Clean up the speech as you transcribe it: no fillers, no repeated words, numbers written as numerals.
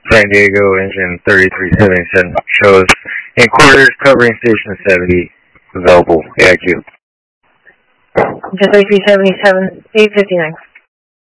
San Diego, engine 3377, shows in quarters covering station 70, available, AIQ. Engine 3377, 859.